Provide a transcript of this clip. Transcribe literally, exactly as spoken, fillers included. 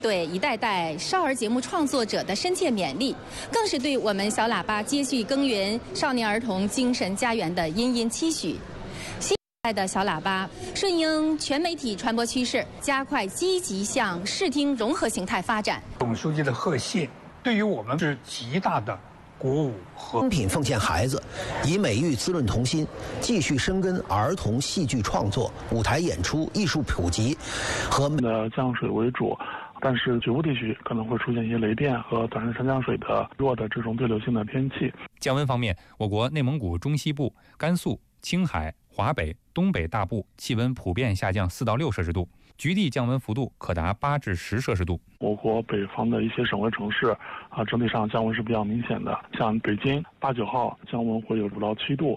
对一代代少儿节目创作者的深切勉励，更是对我们小喇叭接续耕耘少年儿童精神家园的殷殷期许。新时代的小喇叭顺应全媒体传播趋势，加快积极向视听融合形态发展。 总书记的贺信对于我们是极大的鼓舞和精品奉献孩子，以美育滋润童心，继续深耕儿童戏剧创作、舞台演出、艺术普及和的降水为主。但是局部地区可能会出现一些雷电和短时山降水的弱的这种对流性的天气。 降温方面，我国内蒙古中西部、甘肃、青海、华北、东北大部气温普遍下降四到六摄氏度，局地降温幅度可达八至十摄氏度。 我国北方的一些省会城市啊，整体上降温是比较明显的，像北京八九号降温会有五到七度，